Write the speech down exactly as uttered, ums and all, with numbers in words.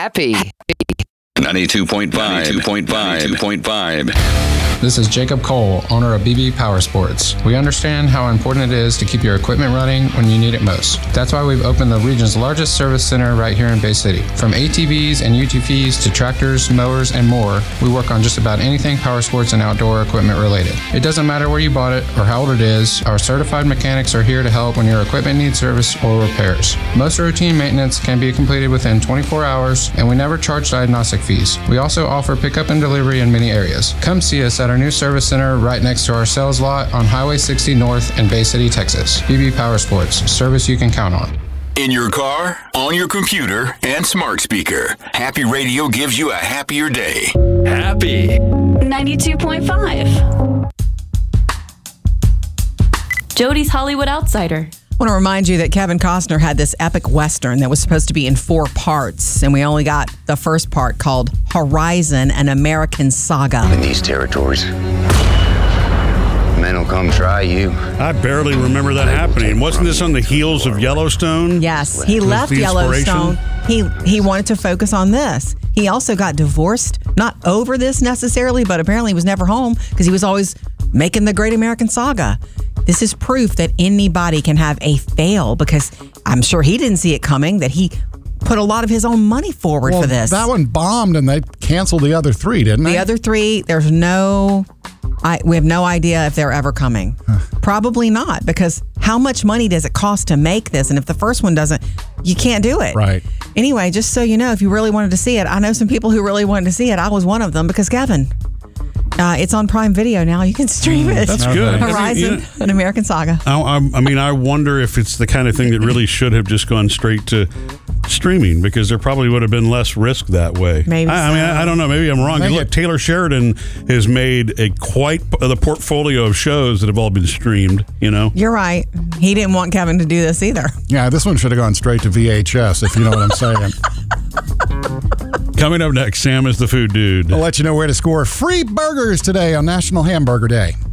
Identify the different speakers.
Speaker 1: happy.
Speaker 2: ninety-two point five. ninety-two point five. ninety-two point five.
Speaker 3: This is Jacob Cole, owner of B B Power Sports. We understand how important it is to keep your equipment running when you need it most. That's why we've opened the region's largest service center right here in Bay City. From A T Vs and U T Vs to tractors, mowers, and more, we work on just about anything power sports and outdoor equipment related. It doesn't matter where you bought it or how old it is, our certified mechanics are here to help when your equipment needs service or repairs. Most routine maintenance can be completed within twenty-four hours, and we never charge diagnostic fees. We also offer pickup and delivery in many areas. Come see us at our new service center right next to our sales lot on Highway sixty North in Bay City, Texas. B B Power Sports, service you can count on.
Speaker 2: In your car, on your computer, and smart speaker, Happy Radio gives you a happier day.
Speaker 4: Happy.
Speaker 5: ninety-two point five. Jody's Hollywood Outsider.
Speaker 6: I want to remind you that Kevin Costner had this epic Western that was supposed to be in four parts, and we only got the first part called Horizon, an American Saga.
Speaker 7: In these territories, men will come try you.
Speaker 8: I barely remember that happening. Wasn't this on the heels of Yellowstone?
Speaker 6: Yes, he
Speaker 8: Was
Speaker 6: left
Speaker 8: the
Speaker 6: Yellowstone. He he wanted to focus on this. He also got divorced, not over this necessarily, but apparently he was never home because he was always making the Great American Saga. This is proof that anybody can have a fail, because I'm sure he didn't see it coming, that he put a lot of his own money forward
Speaker 9: well,
Speaker 6: for this.
Speaker 9: That one bombed and they canceled the other three, didn't they?
Speaker 6: The other three, there's no, I, we have no idea if they're ever coming. Probably not, because how much money does it cost to make this? And if the first one doesn't, you can't do it.
Speaker 9: Right.
Speaker 6: Anyway, just so you know, if you really wanted to see it, I know some people who really wanted to see it. I was one of them because Kevin. Uh, it's on Prime Video now. You can stream it.
Speaker 8: That's good.
Speaker 6: Horizon,
Speaker 8: I mean, you know,
Speaker 6: an American Saga.
Speaker 8: I, I, I mean, I wonder if it's the kind of thing that really should have just gone straight to streaming, because there probably would have been less risk that way.
Speaker 6: Maybe
Speaker 8: I,
Speaker 6: so.
Speaker 8: I mean, I, I don't know. Maybe I'm wrong. Look, Taylor Sheridan has made a quite the portfolio of shows that have all been streamed. You know,
Speaker 6: you're right. He didn't want Kevin to do this either.
Speaker 9: Yeah, this one should have gone straight to V H S, if you know what I'm saying.
Speaker 8: Coming up next, Sam is the food dude.
Speaker 9: I'll let you know where to score free burgers today on National Hamburger Day.